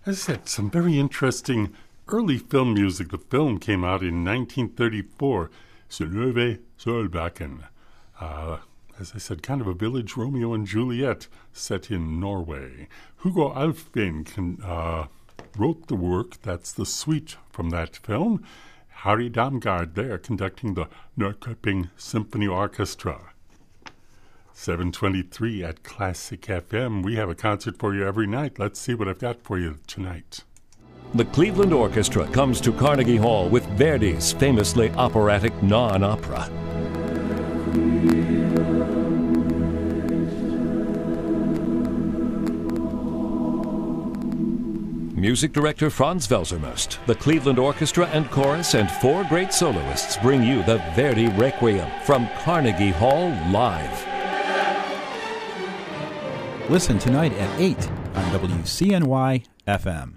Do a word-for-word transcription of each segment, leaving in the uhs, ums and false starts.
As I said, some very interesting early film music. The film came out in nineteen thirty-four, Synnøve Solbakken. Uh, as I said, kind of a village Romeo and Juliet set in Norway. Hugo Alfvén can, uh, wrote the work. That's the suite from that film. Harry Damgaard there conducting the Norrköping Symphony Orchestra. seven twenty-three at Classic F M. We have a concert for you every night. Let's see what I've got for you tonight. The Cleveland Orchestra comes to Carnegie Hall with Verdi's famously operatic non-opera. Music director Franz Welsermust, the Cleveland Orchestra and Chorus, and four great soloists bring you the Verdi Requiem from Carnegie Hall live. Listen tonight at eight on W C N Y F M.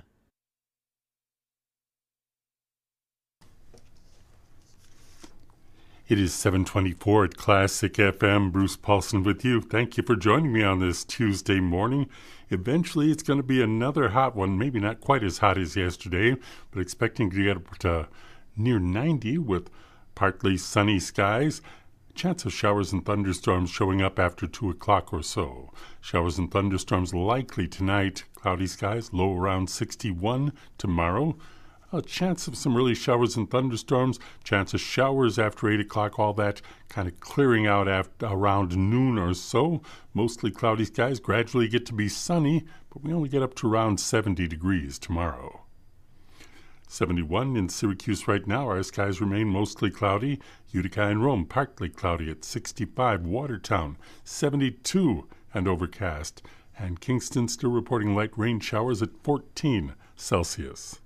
It is seven twenty-four at Classic F M. Bruce Paulson with you. Thank you for joining me on this Tuesday morning. Eventually, it's going to be another hot one. Maybe not quite as hot as yesterday, but expecting to get up to near ninety with partly sunny skies. Chance of showers and thunderstorms showing up after two o'clock or so. Showers and thunderstorms likely tonight. Cloudy skies, low around sixty-one tomorrow. A chance of some early showers and thunderstorms. Chance of showers after eight o'clock. All that kind of clearing out after, around noon or so. Mostly cloudy skies. Gradually get to be sunny, but we only get up to around seventy degrees tomorrow. seventy-one in Syracuse right now. Our skies remain mostly cloudy. Utica and Rome partly cloudy at sixty-five. Watertown seventy-two and overcast. And Kingston still reporting light rain showers at fourteen Celsius.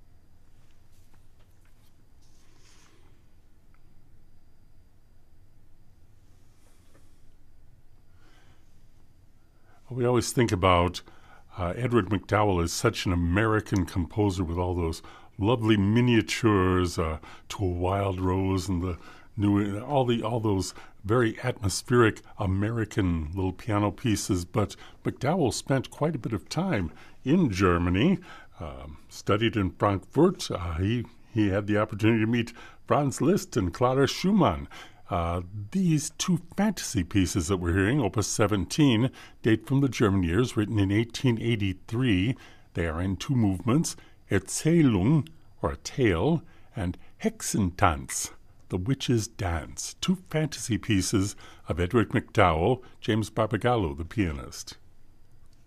We always think about uh, Edward McDowell as such an American composer with all those lovely miniatures, uh, To a Wild Rose, and the new all the all those very atmospheric American little piano pieces. But McDowell spent quite a bit of time in Germany, um, studied in Frankfurt. Uh, he he had the opportunity to meet Franz Liszt and Clara Schumann. Uh, these two fantasy pieces that we're hearing, Opus seventeen, date from the German years, written in eighteen eighty-three. They are in two movements, Erzählung, or a tale, and Hexentanz, the witch's dance. Two fantasy pieces of Edward McDowell, James Barbagallo, the pianist.